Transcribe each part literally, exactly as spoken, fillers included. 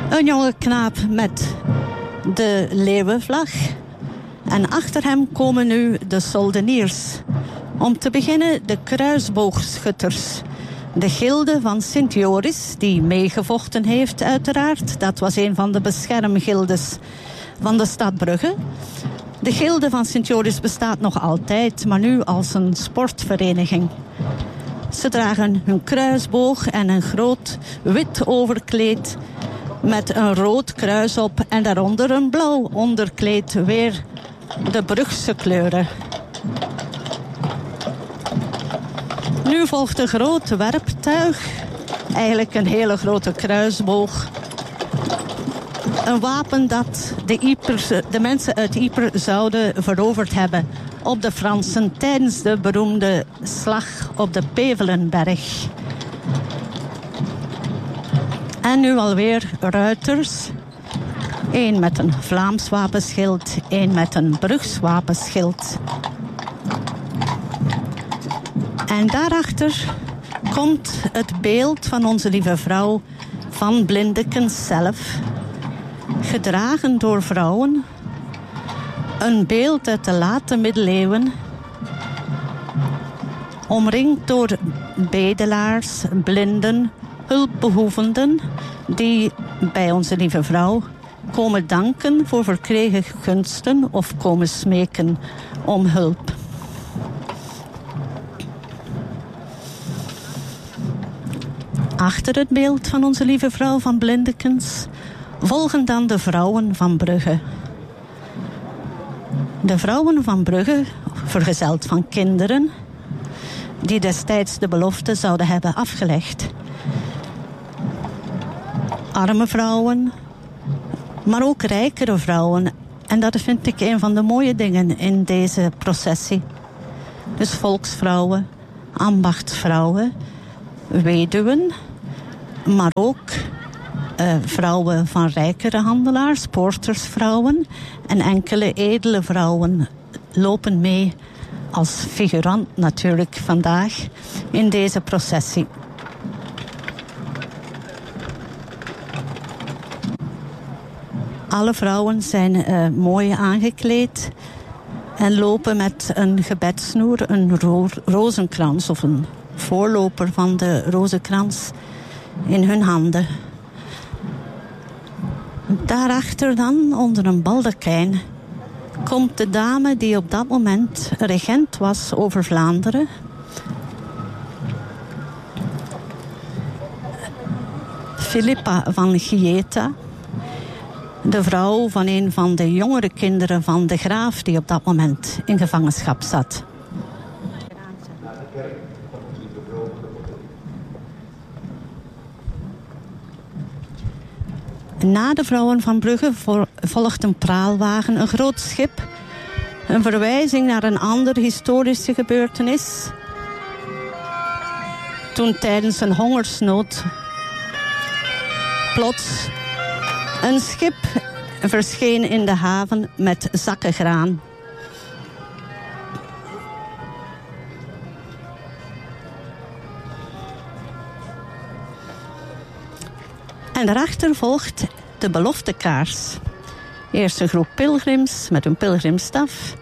Een jonge knaap met de leeuwenvlag. En achter hem komen nu de soldeniers. Om te beginnen de kruisboogschutters. De gilde van Sint Joris, die meegevochten heeft uiteraard. Dat was een van de beschermgildes van de stad Brugge. De gilde van Sint Joris bestaat nog altijd, maar nu als een sportvereniging. Ze dragen hun kruisboog en een groot wit overkleed met een rood kruis op en daaronder een blauw onderkleed, weer de Brugse kleuren. Nu volgt een groot werptuig, eigenlijk een hele grote kruisboog. Een wapen dat de, Ypres, de mensen uit Ypres zouden veroverd hebben op de Fransen tijdens de beroemde slag op de Pevelenberg. En nu alweer ruiters. Eén met een Vlaams wapenschild, één met een Brugs wapenschild. En daarachter komt het beeld van onze lieve vrouw van Blindekens zelf. Gedragen door vrouwen. Een beeld uit de late middeleeuwen. Omringd door bedelaars, blinden, hulpbehoevenden die bij onze lieve vrouw komen danken voor verkregen gunsten of komen smeken om hulp. Achter het beeld van onze lieve vrouw van Blindekens volgen dan de vrouwen van Brugge. De vrouwen van Brugge, vergezeld van kinderen, die destijds de belofte zouden hebben afgelegd. Arme vrouwen, maar ook rijkere vrouwen. En dat vind ik een van de mooie dingen in deze processie. Dus volksvrouwen, ambachtsvrouwen, weduwen, maar ook uh, vrouwen van rijkere handelaars, poortersvrouwen en enkele edele vrouwen lopen mee als figurant natuurlijk vandaag in deze processie. Alle vrouwen zijn uh, mooi aangekleed en lopen met een gebedssnoer, een ro- rozenkrans of een voorloper van de rozenkrans in hun handen. Daarachter dan, onder een baldakijn, komt de dame die op dat moment regent was over Vlaanderen. Philippa van Gieta, de vrouw van een van de jongere kinderen van de graaf die op dat moment in gevangenschap zat. Na de vrouwen van Brugge volgt een praalwagen, een groot schip. Een verwijzing naar een andere historische gebeurtenis. Toen tijdens een hongersnood plots een schip verscheen in de haven met zakken graan. En daarachter volgt de beloftekaars. Eerst een groep pilgrims met een pilgrimsstaf.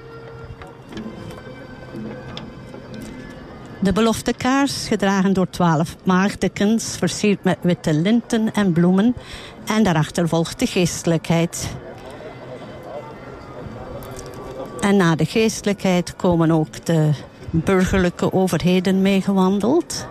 De beloftekaars, gedragen door twaalf maagdekens, versierd met witte linten en bloemen. En daarachter volgt de geestelijkheid. En na de geestelijkheid komen ook de burgerlijke overheden meegewandeld.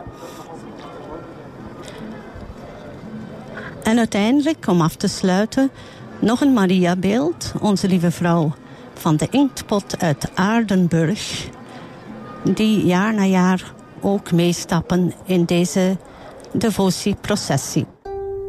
En uiteindelijk, om af te sluiten, nog een Mariabeeld, onze lieve vrouw van de Inktpot uit Aardenburg, die jaar na jaar ook meestappen in deze devotieprocessie.